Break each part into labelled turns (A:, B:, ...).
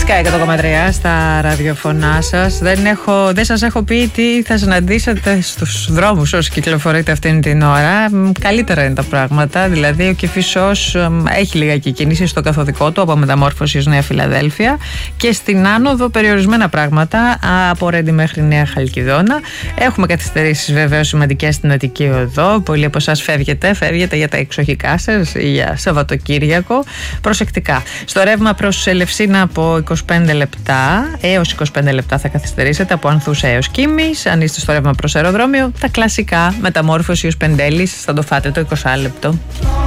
A: Sky 100,3 στα ραδιοφωνά σας. Δεν σας έχω πει τι θα συναντήσετε στους δρόμους όσοι κυκλοφορείτε αυτήν την ώρα. Καλύτερα είναι τα πράγματα. Δηλαδή ο Κηφισός έχει λιγάκι κίνηση στο καθοδικό του από Μεταμόρφωση Νέα Φιλαδέλφια και στην άνοδο περιορισμένα πράγματα από Ρέντι μέχρι Νέα Χαλκιδόνα. Έχουμε καθυστερήσεις βεβαίως σημαντικές στην Αττική Οδό. Πολλοί από εσάς φεύγετε για τα εξοχικά σας για Σαββατοκύριακο. Προσεκτικά. Στο ρεύμα προς Ελευσίνα από 25 λεπτά έως 25 λεπτά θα καθυστερήσετε από Ανθούσα έως Κίμης. Αν είστε στο ρεύμα προς αεροδρόμιο, τα κλασικά Μεταμόρφωση ως Πεντέλης, θα το φάτε το 20 λεπτό.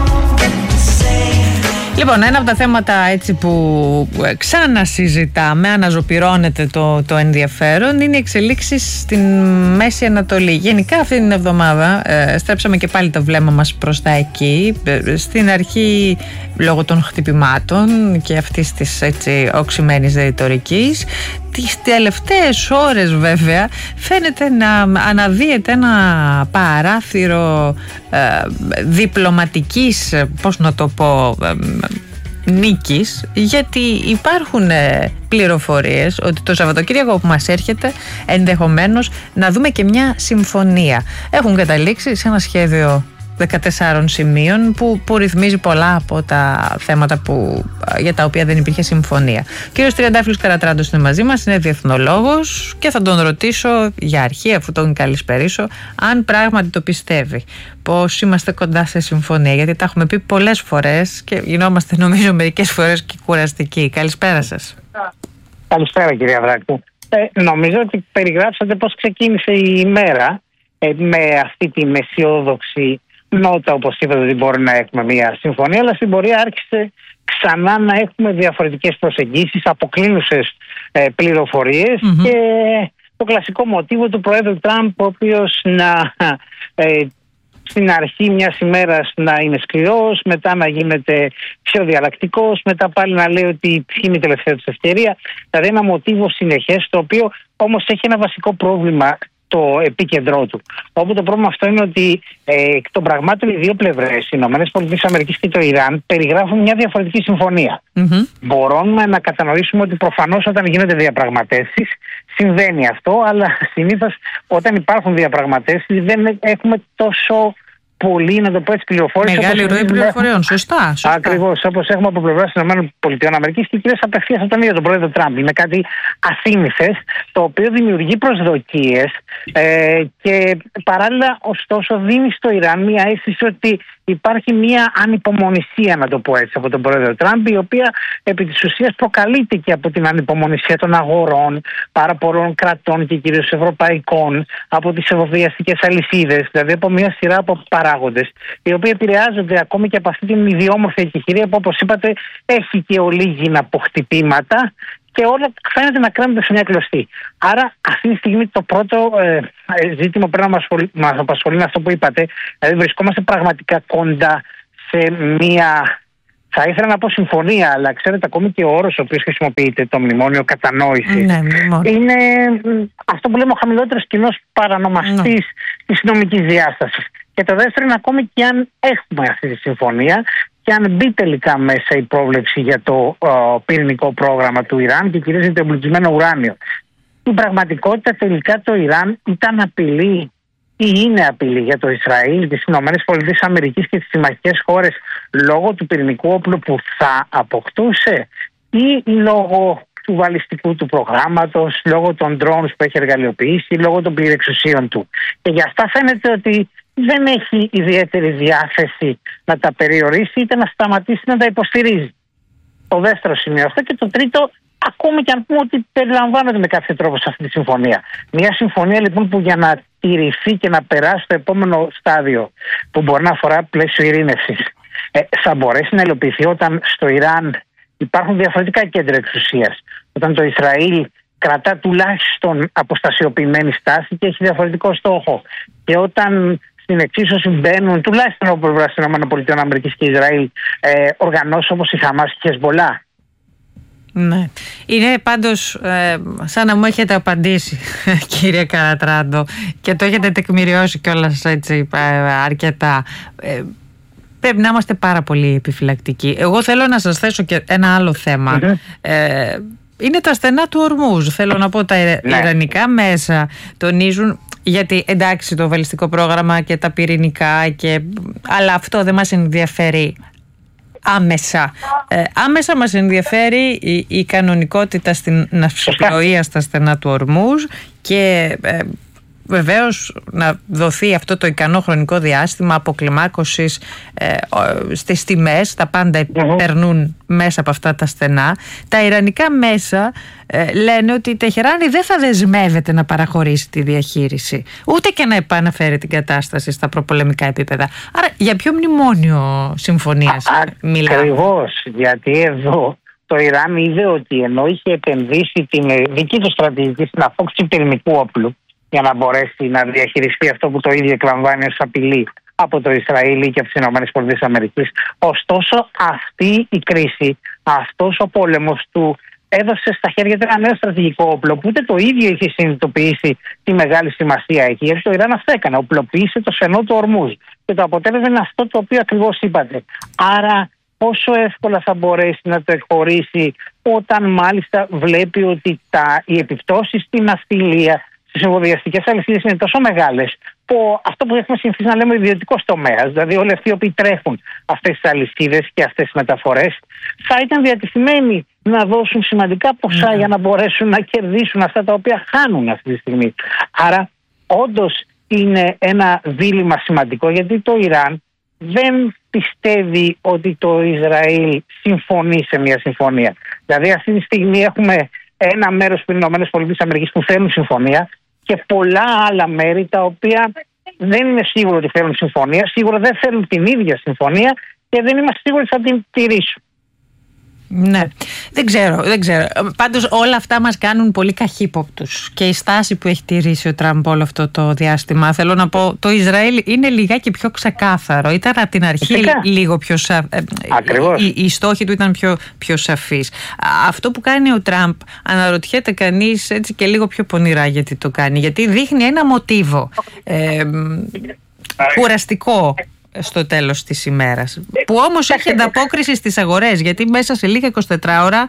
A: Λοιπόν, ένα από τα θέματα έτσι που ξανασυζητάμε, αναζωπυρώνεται το ενδιαφέρον, είναι οι εξελίξεις στην Μέση Ανατολή. Γενικά αυτή την εβδομάδα στρέψαμε και πάλι το βλέμμα μας προς τα εκεί. Στην αρχή λόγω των χτυπημάτων και αυτής της έτσι οξυμένης ρητορικής. Τις τελευταίες ώρες βέβαια φαίνεται να αναδύεται ένα παράθυρο διπλωματικής, πώς να το πω, νίκης, γιατί υπάρχουν πληροφορίες ότι το Σαββατοκύριακο που μας έρχεται ενδεχομένως να δούμε και μια συμφωνία. Έχουν καταλήξει σε ένα σχέδιο 14 σημείων που ρυθμίζει πολλά από τα θέματα για τα οποία δεν υπήρχε συμφωνία. Ο κύριος Τριαντάφυλλος Καρατράντος είναι μαζί μας, είναι διεθνολόγος και θα τον ρωτήσω για αρχή, αφού τον καλησπερίσω, αν πράγματι το πιστεύει, πως είμαστε κοντά σε συμφωνία, γιατί τα έχουμε πει πολλές φορές και γινόμαστε νομίζω μερικές φορές και κουραστικοί. Καλησπέρα σας.
B: Καλησπέρα κυρία Βράκου. Νομίζω ότι περιγράψατε πώς ξεκίνησε η ημέρα με αυτή την αισιόδοξη νότα, όπως είπατε, ότι μπορεί να έχουμε μια συμφωνία, αλλά στην πορεία άρχισε ξανά να έχουμε διαφορετικές προσεγγίσεις, αποκλίνουσες πληροφορίες και το κλασικό μοτίβο του Προέδρου Τραμπ, ο οποίος στην αρχή μιας ημέρας να είναι σκληρός, μετά να γίνεται πιο διαλλακτικός, μετά πάλι να λέει ότι είναι η τελευταία της ευκαιρία. Δηλαδή ένα μοτίβο συνεχές, το οποίο όμως έχει ένα βασικό πρόβλημα το επίκεντρό του. Όπου το πρόβλημα αυτό είναι ότι εκ των πραγμάτων οι δύο πλευρές, οι ΗΠΑ και το Ιράν, περιγράφουν μια διαφορετική συμφωνία. Μπορούμε να κατανοήσουμε ότι προφανώς όταν γίνονται διαπραγματεύσεις συμβαίνει αυτό, αλλά συνήθως όταν υπάρχουν διαπραγματεύσεις δεν έχουμε τόσο πολύ, να το πω έτσι, πληροφόρηση.
A: Μεγάλη ροή πληροφοριών, σωστά.
B: Ακριβώς, όπως έχουμε από πλευράς των ΗΠΑ και κυρίως απευθείας από τον ίδιο τον πρόεδρο Τραμπ. Είναι κάτι ασύνηθες, το οποίο δημιουργεί προσδοκίες και παράλληλα, ωστόσο, δίνει στο Ιράν μια αίσθηση ότι υπάρχει μια ανυπομονησία, να το πω έτσι, από τον πρόεδρο Τραμπ, η οποία επί της ουσίας προκαλείται και από την ανυπομονησία των αγορών πάρα πολλών κρατών και κυρίως ευρωπαϊκών, από τις εφοδιαστικές αλυσίδες, δηλαδή από μια σειρά από παράγοντες, οι οποίοι επηρεάζονται ακόμη και από αυτή την ιδιόμορφη εκεχηρία που, όπως είπατε, έχει και ολίγηνα από χτυπήματα και όλα φαίνεται να κρέμονται σε μια κλωστή. Άρα, αυτή τη στιγμή το πρώτο ζήτημα που πρέπει να μας απασχολεί είναι αυτό που είπατε. Δηλαδή, βρισκόμαστε πραγματικά κοντά σε μια, θα ήθελα να πω συμφωνία, αλλά ξέρετε, ακόμη και ο όρος ο οποίος χρησιμοποιείται, το μνημόνιο κατανόησης, είναι αυτό που λέμε ο χαμηλότερος κοινός παρανομαστής της νομικής διάστασης. Και το δεύτερο είναι, ακόμη και αν έχουμε αυτή τη συμφωνία και αν μπει τελικά μέσα η πρόβλεψη για το πυρηνικό πρόγραμμα του Ιράν και κυρίως για το εμπλουτισμένο ουράνιο, στην πραγματικότητα τελικά το Ιράν ήταν απειλή ή είναι απειλή για το Ισραήλ, τις ΗΠΑ και τις συμμαχικές χώρες λόγω του πυρηνικού όπλου που θα αποκτούσε ή λόγω του βαλιστικού του προγράμματος, λόγω των drones που έχει εργαλειοποιήσει, λόγω των πληρεξουσίων του. Και γι' αυτά φαίνεται ότι δεν έχει ιδιαίτερη διάθεση να τα περιορίσει είτε να σταματήσει να τα υποστηρίζει. Το δεύτερο σημείο αυτό. Και το τρίτο, ακόμη και αν πούμε ότι περιλαμβάνονται με κάποιο τρόπο σε αυτή τη συμφωνία. Μια συμφωνία λοιπόν που για να τηρηθεί και να περάσει στο επόμενο στάδιο, που μπορεί να αφορά πλαίσιο ειρήνευσης, θα μπορέσει να υλοποιηθεί όταν στο Ιράν υπάρχουν διαφορετικά κέντρα εξουσίας. Όταν το Ισραήλ κρατά τουλάχιστον αποστασιοποιημένη στάση και έχει διαφορετικό στόχο. Και όταν στην εξίσωση μπαίνουν τουλάχιστον από πλευράς των ΗΠΑ και Ισραήλ οργανώσεις όπως η Χαμάς και η Χεσμπολά.
A: Ναι. Είναι πάντως σαν να μου έχετε απαντήσει, κύριε Καρατράντο, και το έχετε τεκμηριώσει κιόλας έτσι αρκετά. Πρέπει να είμαστε πάρα πολύ επιφυλακτικοί. Εγώ θέλω να σας θέσω και ένα άλλο θέμα. είναι τα στενά του Ορμούζ. Θέλω να πω, τα ιρανικά μέσα τονίζουν, γιατί εντάξει το βαλιστικό πρόγραμμα και τα πυρηνικά, αλλά αυτό δεν μας ενδιαφέρει άμεσα. Άμεσα μας ενδιαφέρει η κανονικότητα στην ναυσιπλοεία στα στενά του Ορμούζ και βεβαίως να δοθεί αυτό το ικανό χρονικό διάστημα αποκλιμάκωσης στις τιμές. Τα πάντα περνούν μέσα από αυτά τα στενά. Τα ιρανικά μέσα λένε ότι η Τεχεράνη δεν θα δεσμεύεται να παραχωρήσει τη διαχείριση, ούτε και να επαναφέρει την κατάσταση στα προπολεμικά επίπεδα. Άρα για ποιο μνημόνιο συμφωνίας μιλάμε?
B: Ακριβώς, γιατί εδώ το Ιράν είδε ότι ενώ είχε επενδύσει την δική του στρατηγική στην απόκτηση πυρηνικού όπλου για να μπορέσει να διαχειριστεί αυτό που το ίδιο εκλαμβάνει ως απειλή από το Ισραήλ και από τις ΗΠΑ. Ωστόσο, αυτή η κρίση, αυτός ο πόλεμος του έδωσε στα χέρια του ένα νέο στρατηγικό όπλο που ούτε το ίδιο είχε συνειδητοποιήσει τι μεγάλη σημασία έχει. Γιατί το Ιράν αυτό έκανε. Οπλοποίησε το στενό του Ορμούζ. Και το αποτέλεσμα είναι αυτό το οποίο ακριβώς είπατε. Άρα, πόσο εύκολα θα μπορέσει να το εκχωρήσει όταν μάλιστα βλέπει ότι οι επιπτώσεις στην ναυτιλία, στις εμβολιαστικές αλυσίδες είναι τόσο μεγάλες που αυτό που έχουμε συνηθίσει να λέμε ιδιωτικός τομέας, δηλαδή όλοι αυτοί οι οποίοι τρέχουν αυτές τις αλυσίδες και αυτές τις μεταφορές, θα ήταν διατεθειμένοι να δώσουν σημαντικά ποσά για να μπορέσουν να κερδίσουν αυτά τα οποία χάνουν αυτή τη στιγμή. Άρα, όντως είναι ένα δίλημμα σημαντικό, γιατί το Ιράν δεν πιστεύει ότι το Ισραήλ συμφωνεί σε μια συμφωνία. Δηλαδή, αυτή τη στιγμή έχουμε ένα μέρος που είναι οι ΗΠΑ που θέλουν συμφωνία και πολλά άλλα μέρη τα οποία δεν είναι σίγουρο ότι θέλουν συμφωνία, σίγουρα δεν θέλουν την ίδια συμφωνία και δεν είμαστε σίγουροι ότι θα την τηρήσουν.
A: Ναι, δεν ξέρω. Πάντως όλα αυτά μας κάνουν πολύ καχύποπτους και η στάση που έχει τηρήσει ο Τραμπ όλο αυτό το διάστημα. Θέλω να πω, το Ισραήλ είναι λιγάκι πιο ξεκάθαρο. Ήταν από την αρχή λίγο πιο
B: Ακριβώς.
A: Οι στόχοι του ήταν πιο σαφείς. Αυτό που κάνει ο Τραμπ, αναρωτιέται κανείς έτσι και λίγο πιο πονηρά γιατί το κάνει. Γιατί δείχνει ένα μοτίβο κουραστικό στο τέλος της ημέρας, που όμως έχει ανταπόκριση στις αγορές, γιατί μέσα σε λίγα 24 ώρα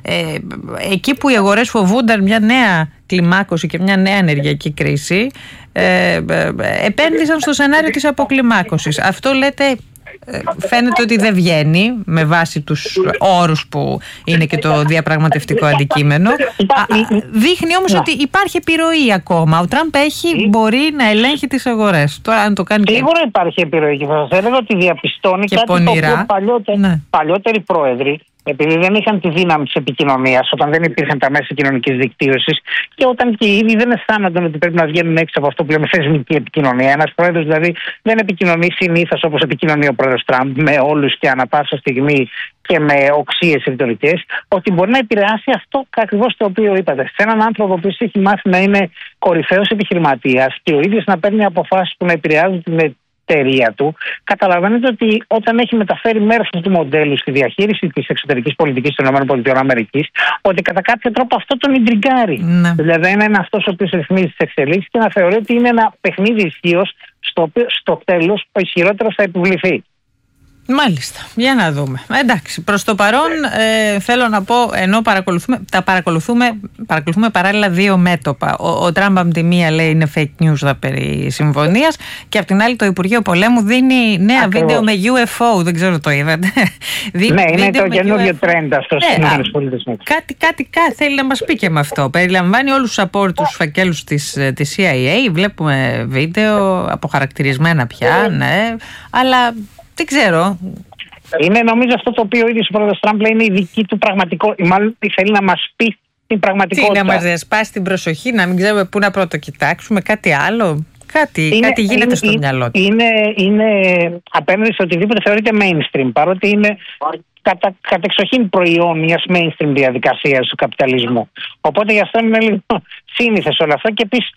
A: εκεί που οι αγορές φοβούνταν μια νέα κλιμάκωση και μια νέα ενεργειακή κρίση, επένδυσαν στο σενάριο της αποκλιμάκωσης. Αυτό λέτε φαίνεται ότι δεν βγαίνει με βάση τους όρους που είναι και το διαπραγματευτικό αντικείμενο. Δείχνει όμως ότι υπάρχει επιρροή ακόμα. Ο Τραμπ μπορεί να ελέγχει τις αγορές. Τώρα, αν το κάνει
B: σίγουρα υπάρχει επιρροή και θα σας έλεγα ότι διαπιστώνει και κάτι πονηρά, το οποίο παλιότεροι πρόεδροι, επειδή δεν είχαν τη δύναμη της επικοινωνίας, όταν δεν υπήρχαν τα μέσα κοινωνικής δικτύωσης και όταν και οι ίδιοι δεν αισθάνονταν ότι πρέπει να βγαίνουν έξω από αυτό που λέμε θεσμική επικοινωνία. Ένας πρόεδρος δηλαδή δεν επικοινωνεί συνήθως όπως επικοινωνεί ο πρόεδρος Τραμπ, με όλους και ανά πάσα στιγμή και με οξύες ρητορικές, ότι μπορεί να επηρεάσει αυτό ακριβώς το οποίο είπατε. Σε έναν άνθρωπο που έχει μάθει να είναι κορυφαίος επιχειρηματίας και ο ίδιος να παίρνει αποφάσεις που να επηρεάζουν την εταιρεία του, καταλαβαίνετε ότι όταν έχει μεταφέρει μέρος του μοντέλου στη διαχείριση της εξωτερικής πολιτικής των ΗΠΑ, ότι κατά κάποιο τρόπο αυτό τον ιντριγκάρει. Ναι. Δηλαδή είναι αυτός ο οποίος ρυθμίζει τις εξελίξεις και να θεωρεί ότι είναι ένα παιχνίδι ισχύος στο οποίο στο τέλος ο ισχυρότερος θα επιβληθεί.
A: Μάλιστα, για να δούμε. Εντάξει, προς το παρόν θέλω να πω, ενώ παρακολουθούμε παράλληλα δύο μέτωπα. Ο Τραμπ από τη μία λέει είναι fake news περί συμφωνίας και από την άλλη το Υπουργείο Πολέμου δίνει νέα βίντεο με UFO, δεν ξέρω το είδατε.
B: Ναι, είναι το καινούριο trend αυτό στις ΗΠΑ.
A: Κάτι θέλει να μας πει και με αυτό. Περιλαμβάνει όλους τους απόρριτους φακέλους της CIA, βλέπουμε βίντεο αποχαρακτηρισμένα πια, ναι, αλλά δεν ξέρω.
B: Είναι νομίζω αυτό το οποίο ο ίδιος ο πρόεδρος Τραμπ λέει είναι η δική του πραγματικότητα. Μάλλον θέλει να μας πει την πραγματικότητα.
A: Τι, να μας διασπάσει την προσοχή, να μην ξέρουμε πού να πρώτο κοιτάξουμε, κάτι άλλο. Κάτι γίνεται στο μυαλό του.
B: Είναι απέναντι σε οτιδήποτε θεωρείται mainstream, παρότι είναι κατεξοχήν προϊόν μιας mainstream διαδικασίας του καπιταλισμού. Οπότε γι' αυτό είναι λίγο σύνηθες όλα αυτά και επίσης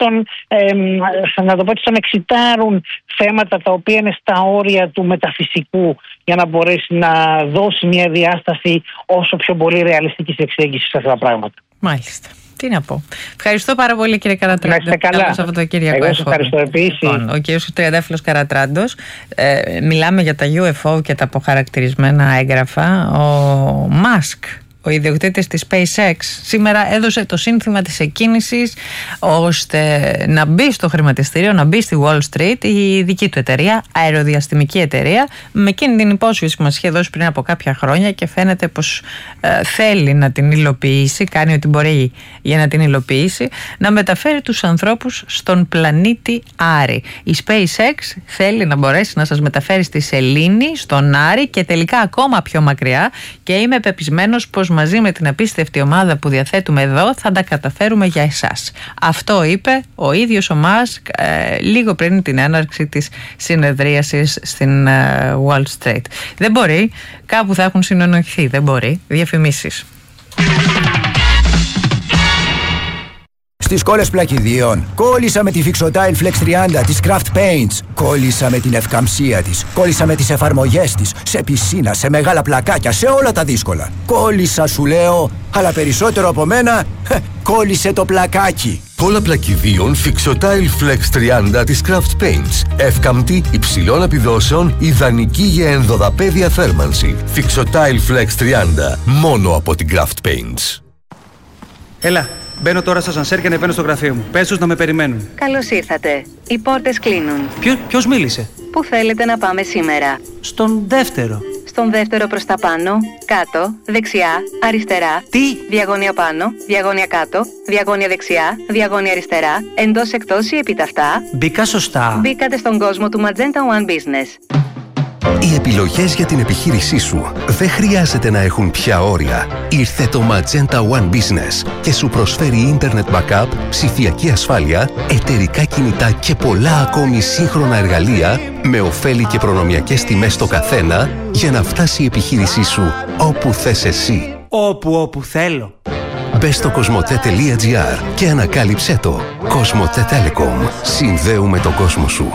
B: να το πω ότι τον εξητάρουν θέματα τα οποία είναι στα όρια του μεταφυσικού για να μπορέσει να δώσει μια διάσταση όσο πιο πολύ ρεαλιστικής εξέγγισης σε αυτά τα πράγματα.
A: Μάλιστα. Τι να πω. Ευχαριστώ πάρα πολύ, κύριε Καρατράντο.
B: Καλό
A: Σαββατοκύριακο.
B: Εγώ σας ευχαριστώ επίσης.
A: Λοιπόν, ο κύριος Τριαντάφυλλος Καρατράντος. Μιλάμε για τα UFO και τα αποχαρακτηρισμένα έγγραφα. Ο Μάσκ, ο ο ιδιοκτήτης της SpaceX, σήμερα έδωσε το σύνθημα της εκκίνησης ώστε να μπει στο χρηματιστήριο, να μπει στη Wall Street η δική του εταιρεία, αεροδιαστημική εταιρεία, με εκείνη την υπόσχεση που μας είχε δώσει πριν από κάποια χρόνια και φαίνεται πως θέλει να την υλοποιήσει, κάνει ό,τι μπορεί για να την υλοποιήσει, να μεταφέρει τους ανθρώπους στον πλανήτη Άρη. Η SpaceX θέλει να μπορέσει να σας μεταφέρει στη Σελήνη, στον Άρη και τελικά ακόμα πιο μακριά, και είμαι πεπισμένος πως μαζί με την απίστευτη ομάδα που διαθέτουμε εδώ θα τα καταφέρουμε για εσάς. Αυτό είπε ο ίδιος ο Μάσκ λίγο πριν την έναρξη της συνεδρίασης στην Wall Street. Δεν μπορεί, κάπου θα έχουν συνεννοηθεί, δεν μπορεί. Διαφημίσεις.
C: Στις κόλλες πλακιδίων. Κόλλησα με τη Fixotile Flex 30 της Craft Paints. Κόλλησα με την ευκαμψία της. Κόλλησα με τις εφαρμογές της. Σε πισίνα, σε μεγάλα πλακάκια, σε όλα τα δύσκολα. Κόλλησα σου λέω, αλλά περισσότερο από μένα, κόλλησε το πλακάκι.
D: Κόλλα πλακιδίων Fixotile Flex 30 της Craft Paints. Εύκαμπτη, υψηλών επιδόσεων, ιδανική για ενδοδαπέδια θέρμανση. Fixotile Flex 30, μόνο από την Craft Paints.
E: Έλα. Μπαίνω τώρα στα σανσέρ και ανεβαίνω στο γραφείο μου. Πες τους να με περιμένουν.
F: Καλώς ήρθατε. Οι πόρτες κλείνουν.
E: Ποιος μίλησε?
F: Πού θέλετε να πάμε σήμερα?
E: Στον δεύτερο.
F: Στον δεύτερο προς τα πάνω, κάτω, δεξιά, αριστερά.
E: Τι?
F: Διαγώνια πάνω, διαγώνια κάτω, διαγώνια δεξιά, διαγώνια αριστερά, εντός εκτός ή επιταυτά.
E: Μπήκα σωστά.
F: Μπήκατε στον κόσμο του Magenta One Business.
G: Οι επιλογές για την επιχείρησή σου δεν χρειάζεται να έχουν πια όρια. Ήρθε το Magenta One Business και σου προσφέρει Internet Backup, ψηφιακή ασφάλεια, εταιρικά κινητά και πολλά ακόμη σύγχρονα εργαλεία με ωφέλη και προνομιακές τιμές στο καθένα για να φτάσει η επιχείρησή σου όπου θες εσύ.
E: Όπου θέλω.
G: Μπες στο cosmote.gr και ανακάλυψέ το. Cosmote Telecom. Συνδέουμε τον κόσμο σου.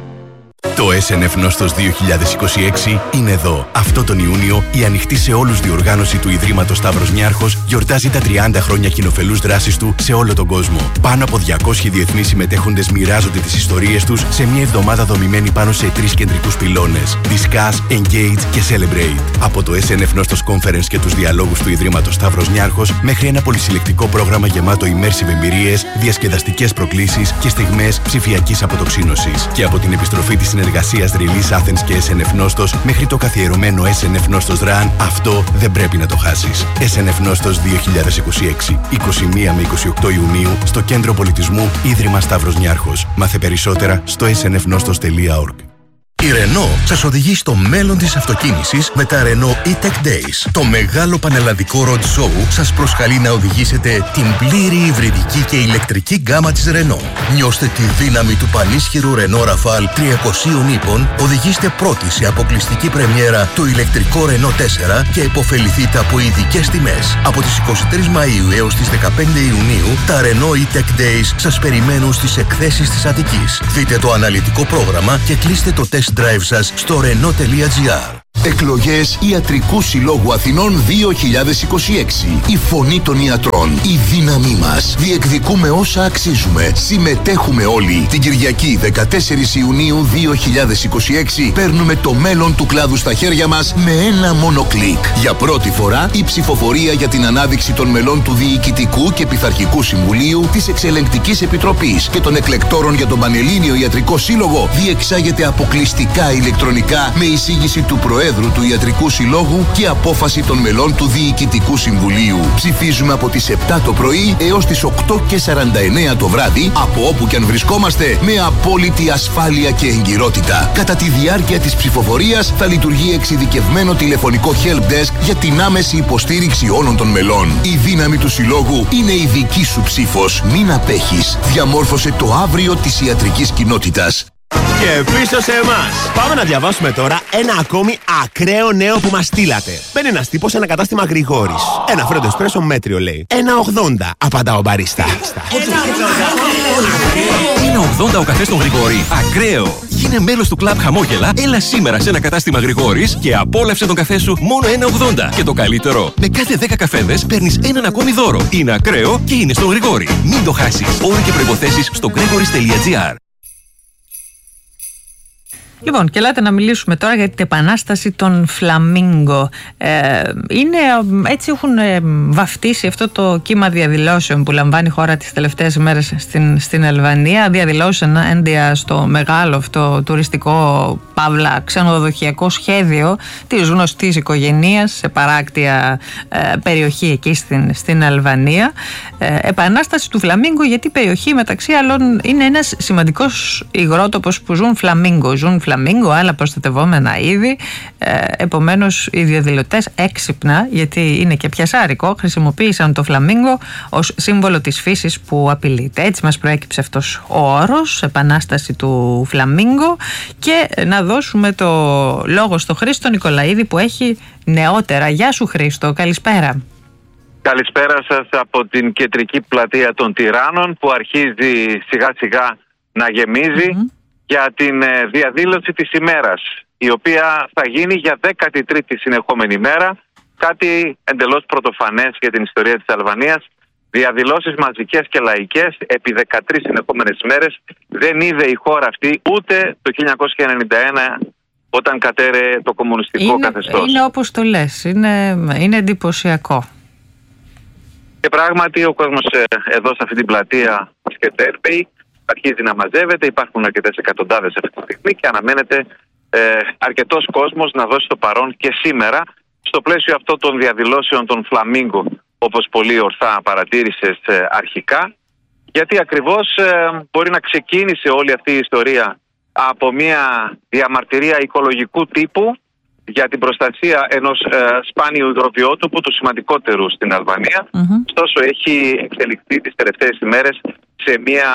H: Το SNF Νόστος 2026 είναι εδώ. Αυτό τον Ιούνιο η ανοιχτή σε όλους διοργάνωση του Ιδρύματος Σταύρος Νιάρχος γιορτάζει τα 30 χρόνια κοινοφελούς δράσης του σε όλο τον κόσμο. Πάνω από 200 διεθνείς συμμετέχοντες μοιράζονται τις ιστορίες τους σε μια εβδομάδα δομημένη πάνω σε 3 κεντρικούς πυλώνες: Discuss, Engage και Celebrate. Από το SNF Νόστος Conference και τους διαλόγους του Ιδρύματος Σταύρος Νιάρχος μέχρι ένα πολυσυλλεκτικό πρόγραμμα γεμάτο immersive εμπειρίες, διασκεδαστικές προκλήσεις και στιγμές ψηφιακής αποτοξίνωσης. Και από την επιστροφή της συνεργασίας Release Athens και SNF Νόστος μέχρι το καθιερωμένο SNF Νόστος Run, αυτό δεν πρέπει να το χάσεις. SNF Νόστος 2026, 21 με 28 Ιουνίου στο Κέντρο Πολιτισμού Ίδρυμα Σταύρος Νιάρχος. Μάθε περισσότερα στο snfnostos.org.
I: Η Renault σας οδηγεί στο μέλλον της αυτοκίνησης με τα Renault E-Tech Days. Το μεγάλο πανελλαδικό road show σας προσκαλεί να οδηγήσετε την πλήρη υβριδική και ηλεκτρική γκάμα της Renault. Νιώστε τη δύναμη του πανίσχυρου Renault Rafale 300 ύπων, οδηγήστε πρώτοι σε αποκλειστική πρεμιέρα το ηλεκτρικό Renault 4 και υποφεληθείτε από ειδικές τιμές. Από τις 23 Μαΐου έως τις 15 Ιουνίου, τα Renault E-Tech Days σας περιμένουν στις εκθέσεις της Αττικής. Δείτε το αναλυτικό πρόγραμμα και κλείστε το test drive σας στο renault.gr.
J: Εκλογές Ιατρικού Συλλόγου Αθηνών 2026. Η φωνή των ιατρών. Η δύναμή μας. Διεκδικούμε όσα αξίζουμε. Συμμετέχουμε όλοι. Την Κυριακή 14 Ιουνίου 2026 παίρνουμε το μέλλον του κλάδου στα χέρια μας με ένα μόνο κλικ. Για πρώτη φορά η ψηφοφορία για την ανάδειξη των μελών του Διοικητικού και Πειθαρχικού Συμβουλίου, της Εξελεγκτικής Επιτροπής και των εκλεκτόρων για τον Πανελλήνιο Ιατρικό Σύλλογο διεξάγεται αποκλειστικά ηλεκτρονικά με εισήγηση του Προέδρου του Ιατρικού Συλλόγου και απόφαση των μελών του Διοικητικού Συμβουλίου. Ψηφίζουμε από τις 7 το πρωί έως τις 8:49 το βράδυ, από όπου και αν βρισκόμαστε, με απόλυτη ασφάλεια και εγκυρότητα. Κατά τη διάρκεια της ψηφοφορίας θα λειτουργεί εξειδικευμένο τηλεφωνικό help desk για την άμεση υποστήριξη όλων των μελών. Η δύναμη του Συλλόγου είναι η δική σου ψήφος. Μην απέχεις. Διαμόρφωσε το αύριο της ιατρικής κοινότητας.
K: Και πίσω σε εμάς. Πάμε να διαβάσουμε τώρα ένα ακόμη ακραίο νέο που μας στείλατε. Μπαίνει ένας τύπος σε ένα κατάστημα Γρηγόρης. Ένα φρέντο εσπρέσο μέτριο λέει. 1,80 απαντά ο μπαρίστα.
L: 1,80 ο καφές των Γρηγόρη. Ακραίο. Γίνε μέλος του κλαμπ Χαμόγελα. Έλα σήμερα σε ένα κατάστημα Γρηγόρης και απόλαυσε τον καφέ σου μόνο 1,80. Και το καλύτερο, με κάθε 10 καφέδες παίρνεις έναν ακόμη δώρο. Είναι ακραίο και είναι στον Γρηγόρη. Μην το χάσεις. Όροι και προϋποθέσεις στο gregoris.gr.
A: Λοιπόν, και ελάτε να μιλήσουμε τώρα για την επανάσταση των φλαμίγκο. Έτσι έχουν βαφτίσει αυτό το κύμα διαδηλώσεων που λαμβάνει η χώρα τις τελευταίες ημέρες στην Αλβανία. Διαδηλώσεις ενάντια στο μεγάλο αυτό τουριστικό παύλα ξενοδοχειακό σχέδιο της γνωστής οικογενείας σε παράκτια περιοχή εκεί στην Αλβανία. Επανάσταση του φλαμίγκο, γιατί η περιοχή μεταξύ άλλων είναι ένας σημαντικός υγρότοπος που ζουν φλαμίγκο. Άλλα προστατευόμενα είδη. Επομένως οι διαδηλωτές έξυπνα, γιατί είναι και πιασάρικο, χρησιμοποίησαν το φλαμίγκο ως σύμβολο της φύσης που απειλείται. Έτσι μας προέκυψε αυτός ο όρος, επανάσταση του φλαμίγκο. Και να δώσουμε το λόγο στο Χρήστο Νικολαίδη που έχει νεότερα. Γεια σου Χρήστο, καλησπέρα.
M: Καλησπέρα σας από την κεντρική πλατεία των Τυράννων που αρχίζει σιγά σιγά να γεμίζει για την διαδήλωση της ημέρας, η οποία θα γίνει για 13η συνεχόμενη μέρα, κάτι εντελώς πρωτοφανές για την ιστορία της Αλβανίας. Διαδηλώσεις μαζικές και λαϊκές επί 13 συνεχόμενες μέρες δεν είδε η χώρα αυτή ούτε το 1991 όταν κατέρεε το κομμουνιστικό καθεστώς.
A: Είναι όπως το λες, είναι εντυπωσιακό.
M: Και πράγματι ο κόσμος εδώ σε αυτή την πλατεία αρχίζει να μαζεύεται, υπάρχουν αρκετές εκατοντάδες αυτή τη στιγμή και αναμένεται αρκετός κόσμος να δώσει το παρόν και σήμερα στο πλαίσιο αυτό των διαδηλώσεων των φλαμίγκο, όπως πολύ ορθά παρατήρησες αρχικά, γιατί ακριβώς μπορεί να ξεκίνησε όλη αυτή η ιστορία από μια διαμαρτυρία οικολογικού τύπου για την προστασία ενός σπάνιου υγροβιότοπου, του σημαντικότερου στην Αλβανία. Ωστόσο έχει εξελιχθεί τις τελευταίες ημέρες σε μια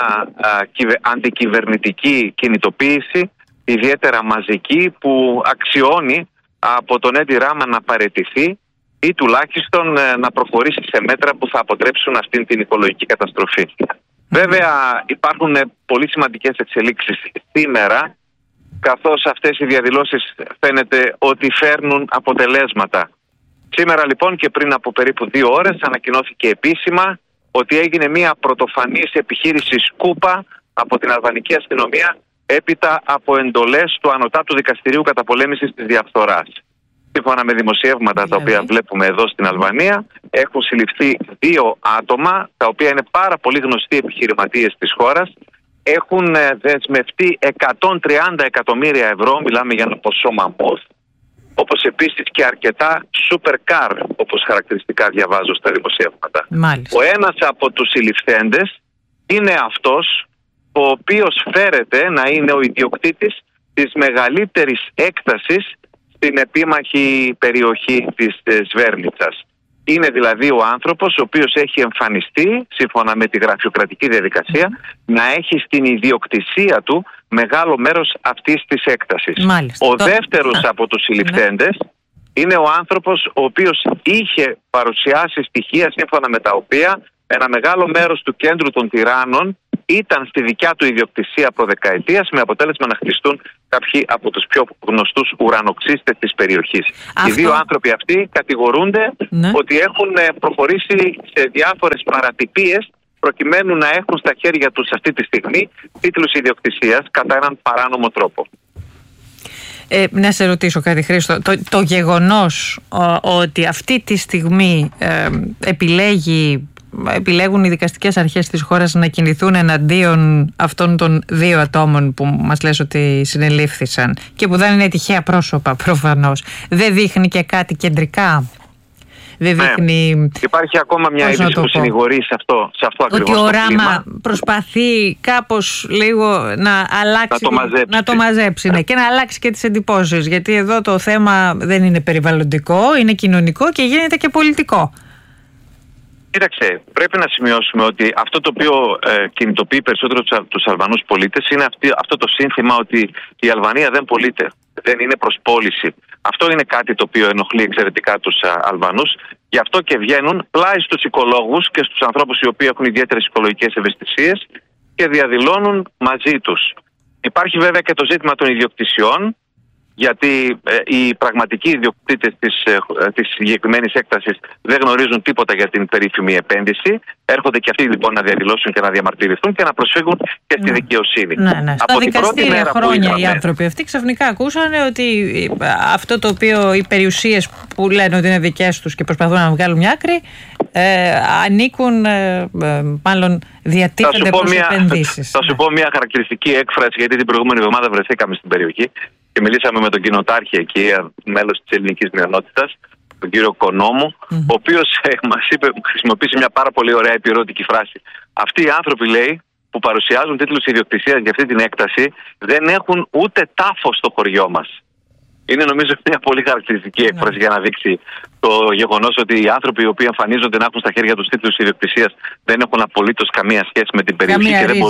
M: αντικυβερνητική κινητοποίηση, ιδιαίτερα μαζική, που αξιώνει από τον Έντι Ράμα να παραιτηθεί ή τουλάχιστον να προχωρήσει σε μέτρα που θα αποτρέψουν αυτήν την οικολογική καταστροφή. Βέβαια υπάρχουν πολύ σημαντικές εξελίξεις σήμερα, καθώς αυτές οι διαδηλώσεις φαίνεται ότι φέρνουν αποτελέσματα. Σήμερα λοιπόν και πριν από περίπου 2 ώρες ανακοινώθηκε επίσημα ότι έγινε μια πρωτοφανής επιχείρηση σκούπα από την αλβανική αστυνομία έπειτα από εντολές του Ανωτάτου Δικαστηρίου Καταπολέμησης της Διαφθοράς. Σύμφωνα με δημοσιεύματα τα οποία βλέπουμε εδώ στην Αλβανία, έχουν συλληφθεί 2 άτομα, τα οποία είναι πάρα πολύ γνωστοί επιχειρηματίες της χώρας. Έχουν δεσμευτεί 130 εκατομμύρια ευρώ, μιλάμε για ένα ποσό μαμόθ, όπως επίσης και αρκετά super car, όπως χαρακτηριστικά διαβάζω στα δημοσιεύματα.
A: Μάλιστα.
M: Ο ένας από τους συλληφθέντες είναι αυτός ο οποίος φέρεται να είναι ο ιδιοκτήτης της μεγαλύτερης έκτασης στην επίμαχη περιοχή της Σβέρνιτσας. Είναι δηλαδή ο άνθρωπος ο οποίος έχει εμφανιστεί, σύμφωνα με τη γραφειοκρατική διαδικασία, να έχει στην ιδιοκτησία του μεγάλο μέρος αυτής της έκτασης.
A: Μάλιστα.
M: Ο δεύτερος από τους συλληφθέντες είναι ο άνθρωπος ο οποίος είχε παρουσιάσει στοιχεία σύμφωνα με τα οποία ένα μεγάλο μέρος του κέντρου των Τυράννων ήταν στη δικιά του ιδιοκτησία προδεκαετίας, με αποτέλεσμα να χτιστούν κάποιοι από τους πιο γνωστούς ουρανοξύστες της περιοχής. Οι 2 άνθρωποι αυτοί κατηγορούνται ότι έχουν προχωρήσει σε διάφορες παρατυπίες προκειμένου να έχουν στα χέρια τους αυτή τη στιγμή τίτλους ιδιοκτησίας κατά έναν παράνομο τρόπο.
A: Να σε ρωτήσω κάτι Χρήστο, το γεγονός ότι αυτή τη στιγμή επιλέγουν οι δικαστικές αρχές της χώρας να κινηθούν εναντίον αυτών των 2 ατόμων που μας λες ότι συνελήφθησαν και που δεν είναι τυχαία πρόσωπα προφανώς, δεν δείχνει και κάτι κεντρικά? Δεν δείχνει...
M: Υπάρχει ακόμα μια είδηση που συνηγορεί σε αυτό ακριβώς.
A: Ότι ο Ράμα προσπαθεί κάπως λίγο να αλλάξει, να το μαζέψει και να αλλάξει και τις εντυπώσεις, γιατί εδώ το θέμα δεν είναι περιβαλλοντικό, είναι κοινωνικό και γίνεται και πολιτικό.
M: Κοίταξε, πρέπει να σημειώσουμε ότι αυτό το οποίο κινητοποιεί περισσότερο τους Αλβανούς πολίτες είναι αυτό το σύνθημα ότι η Αλβανία δεν πωλείται, δεν είναι προς πώληση. Αυτό είναι κάτι το οποίο ενοχλεί εξαιρετικά τους Αλβανούς. Γι' αυτό και βγαίνουν πλάι στους οικολόγους και στους ανθρώπους οι οποίοι έχουν ιδιαίτερες οικολογικές ευαισθησίες και διαδηλώνουν μαζί τους. Υπάρχει βέβαια και το ζήτημα των ιδιοκτησιών, γιατί οι πραγματικοί ιδιοκτήτες της συγκεκριμένης έκτασης δεν γνωρίζουν τίποτα για την περίφημη επένδυση. Έρχονται και αυτοί λοιπόν να διαδηλώσουν και να διαμαρτυρηθούν και να προσφύγουν και στη δικαιοσύνη.
A: Ναι. Στα δικαστήρια χρόνια οι άνθρωποι αυτοί ξαφνικά ακούσανε ότι αυτό το οποίο οι περιουσίες που λένε ότι είναι δικές τους και προσπαθούν να βγάλουν μια άκρη ανήκουν, μάλλον διατίθενται προς επενδύσεις.
M: Θα σου πω μια χαρακτηριστική έκφραση, γιατί την προηγούμενη εβδομάδα βρεθήκαμε στην περιοχή και μιλήσαμε με τον κοινοτάρχη εκεί, μέλος της ελληνικής μειονότητας, τον κύριο Κονόμου, ο οποίος μας είπε, χρησιμοποίησε μια πάρα πολύ ωραία επιρρότικη φράση. Αυτοί οι άνθρωποι, λέει, που παρουσιάζουν τίτλους ιδιοκτησίας για αυτή την έκταση, δεν έχουν ούτε τάφο στο χωριό μας. Είναι νομίζω μια πολύ χαρακτηριστική έκφραση για να δείξει το γεγονός ότι οι άνθρωποι οι οποίοι εμφανίζονται να έχουν στα χέρια τους τίτλους ιδιοκτησίας δεν έχουν απολύτως καμία σχέση με την περιοχή και δεν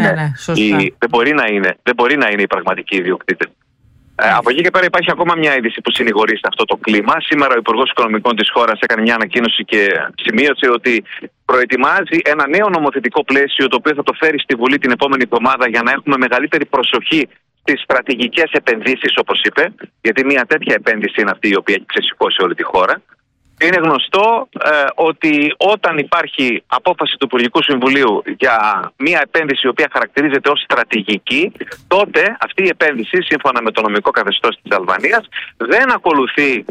M: μπορεί να είναι οι πραγματικοί ιδιοκτήτες. Από εκεί και πέρα υπάρχει ακόμα μια είδηση που συνηγορεί σε αυτό το κλίμα. Σήμερα ο Υπουργός Οικονομικών της χώρας έκανε μια ανακοίνωση και σημείωσε ότι προετοιμάζει ένα νέο νομοθετικό πλαίσιο το οποίο θα το φέρει στη Βουλή την επόμενη εβδομάδα για να έχουμε μεγαλύτερη προσοχή στις στρατηγικές επενδύσεις, όπως είπε, γιατί μια τέτοια επένδυση είναι αυτή η οποία έχει ξεσηκώσει όλη τη χώρα. Είναι γνωστό ότι όταν υπάρχει απόφαση του Υπουργικού Συμβουλίου για μια επένδυση η οποία χαρακτηρίζεται ως στρατηγική, τότε αυτή η επένδυση, σύμφωνα με το νομικό καθεστώς της Αλβανίας, δεν ακολουθεί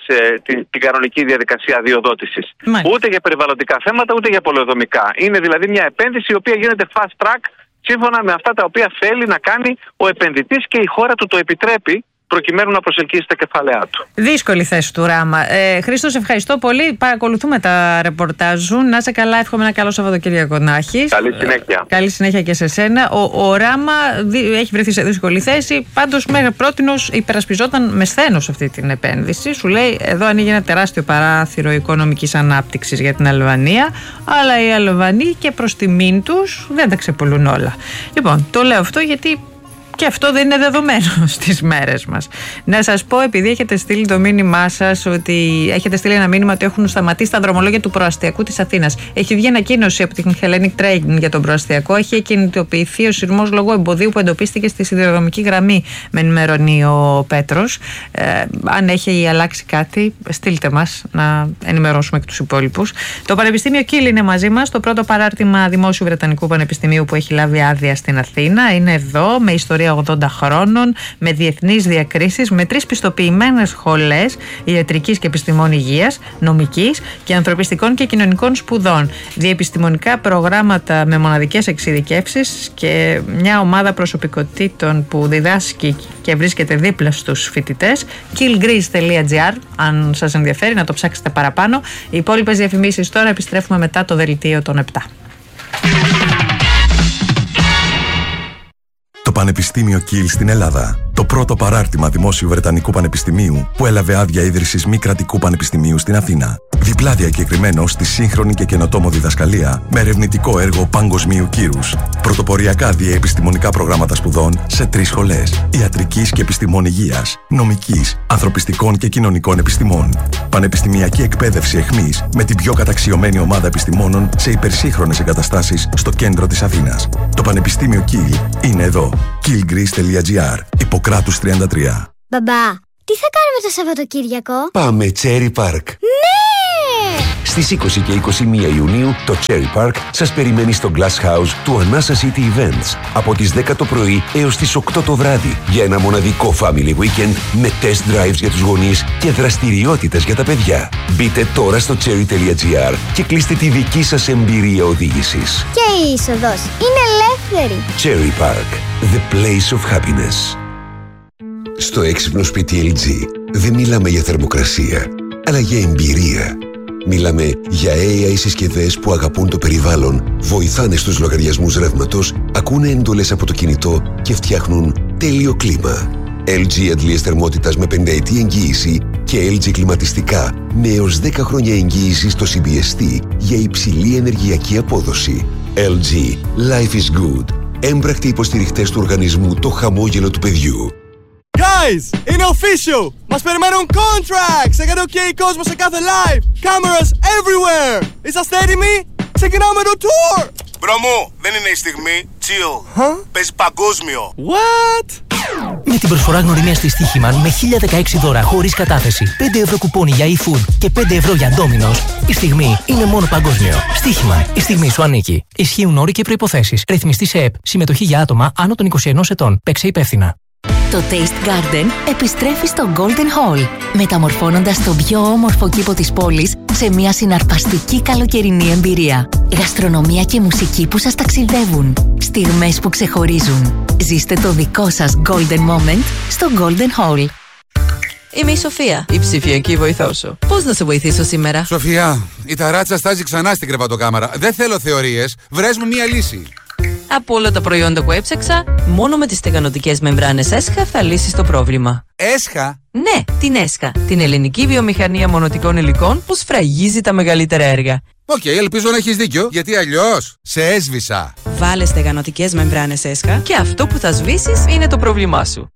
M: την κανονική διαδικασία αδειοδότησης. Ούτε για περιβαλλοντικά θέματα, ούτε για πολεοδομικά. Είναι δηλαδή μια επένδυση η οποία γίνεται fast track σύμφωνα με αυτά τα οποία θέλει να κάνει ο επενδυτής και η χώρα του το επιτρέπει, προκειμένου να προσελκύσει τα κεφαλαία του. Δύσκολη θέση του Ράμα.
A: Χρήστο, σε ευχαριστώ πολύ. Παρακολουθούμε τα ρεπορτάζ σου. Να είσαι καλά, εύχομαι ένα καλό Σαββατοκύριακο να έχεις.
M: Καλή συνέχεια.
A: Καλή συνέχεια και σε σένα. Ο Ράμα έχει βρεθεί σε δύσκολη θέση. Πάντως, μέχρι πρότινος υπερασπιζόταν με σθένος αυτή την επένδυση. Σου λέει: εδώ ανοίγει ένα τεράστιο παράθυρο οικονομικής ανάπτυξης για την Αλβανία. Αλλά οι Αλβανοί και προς τιμήν τους δεν τα ξεπολούν όλα. Λοιπόν, το λέω αυτό γιατί και αυτό δεν είναι δεδομένο στις μέρες μας. Να σας πω, επειδή έχετε στείλει το μήνυμά σας, ότι έχετε στείλει ένα μήνυμα ότι έχουν σταματήσει τα δρομολόγια του προαστιακού της Αθήνας. Έχει βγει ανακοίνωση από την Hellenic Train για τον προαστιακό. Έχει κινητοποιηθεί ο σειρμός λόγω εμποδίου που εντοπίστηκε στη σιδηροδρομική γραμμή, με ενημερώνει ο Πέτρος. Αν έχει αλλάξει κάτι, στείλτε μας να ενημερώσουμε και τους υπόλοιπους. Το Πανεπιστήμιο Κιλ είναι μαζί μας. Το πρώτο παράρτημα Δημόσιου Βρετανικού Πανεπιστημίου που έχει λάβει άδεια στην Αθήνα. Είναι εδώ, με ιστορία 80 χρόνων, με διεθνείς διακρίσεις, με 3 πιστοποιημένες σχολές ιατρικής και επιστημών υγείας, νομικής και ανθρωπιστικών και κοινωνικών σπουδών, διεπιστημονικά προγράμματα με μοναδικές εξειδικεύσεις και μια ομάδα προσωπικότητων που διδάσκει και βρίσκεται δίπλα στους φοιτητές. killgreece.gr, αν σας ενδιαφέρει να το ψάξετε παραπάνω. Οι υπόλοιπες διαφημίσεις τώρα, επιστρέφουμε μετά το δελτίο των 7.
N: Το Πανεπιστήμιο Κιλ στην Ελλάδα. Το πρώτο παράρτημα Δημόσιου Βρετανικού Πανεπιστημίου που έλαβε άδεια ίδρυσης μη κρατικού πανεπιστημίου στην Αθήνα. Διπλά διακεκριμένο στη σύγχρονη και καινοτόμο διδασκαλία με ερευνητικό έργο παγκοσμίου κύρους. Πρωτοποριακά διεπιστημονικά προγράμματα σπουδών σε 3 σχολές. Ιατρικής και επιστημών υγείας, νομικής, ανθρωπιστικών και κοινωνικών επιστημών. Πανεπιστημιακή εκπαίδευση εχμής με την πιο καταξιωμένη ομάδα επιστημόνων σε υπερσύγχρονες εγκαταστάσεις στο κέντρο της Αθήνας. Το Πανεπιστήμιο Κιλ είναι εδώ. killgreece.gr. Ιπποκράτους 33.
O: Μπαμπά, τι θα κάνουμε το Σαββατοκύριακο?
P: Πάμε Cherry Park.
O: Ναι!
P: Στις 20 και 21 Ιουνίου το Cherry Park σας περιμένει στο Glass House του Anasa City Events από τις 10 το πρωί έως τις 8 το βράδυ για ένα μοναδικό family weekend με test drives για τους γονείς και δραστηριότητες για τα παιδιά. Μπείτε τώρα στο cherry.gr και κλείστε τη δική σας εμπειρία οδήγησης.
O: Και η είσοδος είναι ελεύθερη.
P: Cherry Park, the place of happiness. Στο έξυπνο σπίτι LG δεν μιλάμε για θερμοκρασία, αλλά για εμπειρία. Μιλάμε για AI συσκευές που αγαπούν το περιβάλλον, βοηθάνε στους λογαριασμούς ρεύματος, ακούνε εντολές από το κινητό και φτιάχνουν τέλειο κλίμα. LG αντλίες θερμότητας με 5ετή εγγύηση και LG κλιματιστικά με έως 10 χρόνια εγγύηση στο CBST για υψηλή ενεργειακή απόδοση. LG. Life is good. Έμπρακτοι υποστηριχτές του οργανισμού Το Χαμόγελο του Παιδιού.
Q: Guys, είναι official! Μας περιμένουν contracts! Έκανε OK κόσμο σε κάθε live! Cameras everywhere! Είσαστε έτοιμοι? Ξεκινάμε το tour!
R: Μπρο μου, δεν είναι η στιγμή. Chill. Παίζει παγκόσμιο.
Q: What?
R: Με την προσφορά γνωριμίας της Στοίχημαν με 1016 δώρα χωρίς κατάθεση, 5 ευρώ κουπόνι για e-food και 5 ευρώ για Domino's, η στιγμή είναι μόνο παγκόσμιο. Στοίχημαν, η στιγμή σου ανήκει. Ισχύουν όροι και προϋποθέσεις. Ρυθμιστή σε ΕΠ. Συμμετοχή για άτομα άνω των 21 ετών. Παίξε υπεύθυνα.
S: Το Taste Garden επιστρέφει στο Golden Hall, μεταμορφώνοντας τον πιο όμορφο κήπο της πόλης σε μια συναρπαστική καλοκαιρινή εμπειρία. Γαστρονομία και μουσική που σας ταξιδεύουν. Στιγμές που ξεχωρίζουν. Ζήστε το δικό σας Golden Moment στο Golden Hall.
T: Είμαι η Σοφία, η ψηφιακή βοηθό σου. Πώς να σε βοηθήσω σήμερα?
U: Σοφία, η ταράτσα στάζει ξανά στην κρεβατοκάμαρα. Δεν θέλω θεωρίες, βρες μου μία λύση.
T: Από όλα τα προϊόντα που έψαξα, μόνο με τις στεγανωτικές μεμβράνες ΕΣΧΑ θα λύσεις το πρόβλημα.
U: ΕΣΧΑ?
T: Ναι, την ΕΣΧΑ. Την ελληνική βιομηχανία μονοτικών υλικών που σφραγίζει τα μεγαλύτερα έργα.
U: Οκ, ελπίζω να έχεις δίκιο, γιατί αλλιώς σε έσβησα.
T: Βάλε στεγανωτικές μεμβράνες ΕΣΧΑ και αυτό που θα σβήσεις είναι το πρόβλημά σου.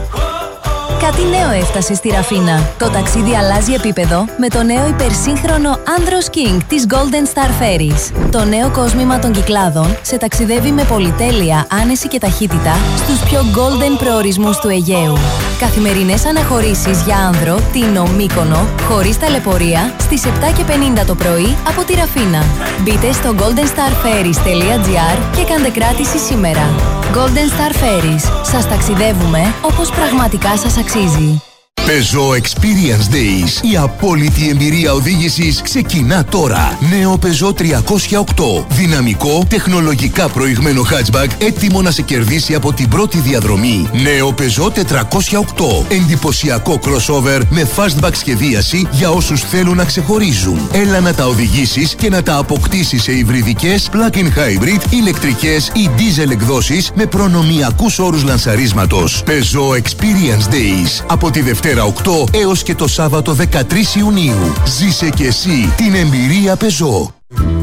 V: Κάτι νέο έφτασε στη Ραφίνα. Το ταξίδι αλλάζει επίπεδο με το νέο υπερσύγχρονο Andros King της Golden Star Ferries. Το νέο κόσμημα των Κυκλάδων σε ταξιδεύει με πολυτέλεια, άνεση και ταχύτητα στους πιο golden προορισμούς του Αιγαίου. Καθημερινές αναχωρήσεις για άνδρο, Τίνο, Μύκονο, χωρίς ταλαιπωρία, στις 7:50 το πρωί από τη Ραφίνα. Μπείτε στο goldenstarferries.gr και κάντε κράτηση σήμερα. Golden Star Ferries. Σας ταξιδεύουμε όπως πραγματικά σας αξίζει.
J: Peugeot Experience Days. Η απόλυτη εμπειρία οδήγησης ξεκινά τώρα. Νέο Peugeot 308. Δυναμικό, τεχνολογικά προηγμένο hatchback, έτοιμο να σε κερδίσει από την πρώτη διαδρομή. Νέο Peugeot 408. Εντυπωσιακό crossover με fastback σχεδίαση για όσους θέλουν να ξεχωρίζουν. Έλα να τα οδηγήσεις και να τα αποκτήσεις σε υβριδικές, plug-in hybrid, ηλεκτρικές ή diesel εκδόσεις με προνομιακούς όρους λανσαρίσματος. Peugeot Experience Days. Από τη Δευτέρα 8 έως και το Σάββατο 13 Ιουνίου. Ζήσε και εσύ την εμπειρία Peugeot.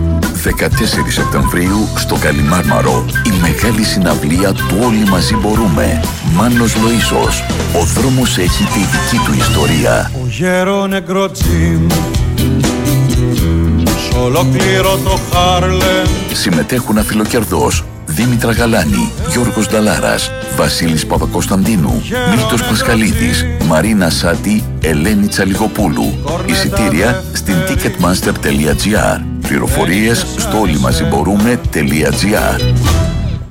W: 14 Σεπτεμβρίου στο Καλιμάρμαρο, η μεγάλη συναυλία του Όλοι Μαζί Μπορούμε. Μάνος Λοΐσος. Ο δρόμος έχει τη δική του ιστορία.
X: Ο γέρο νεκροτζίμ σ' ολόκληρο το Χάρλεμ.
W: Συμμετέχουν Αφιλοκερδός, Δήμητρα Γαλάνη, Γιώργος Νταλάρας, Βασίλης Παπακοσταντίνου, Μίλτος Πασχαλίδης, Μαρίνα Σάτι, Ελένη Τσαλιγοπούλου. Εισιτήρια στην ticketmaster.gr. Πληροφορίες στο όλημαζιμπορούμε.gr.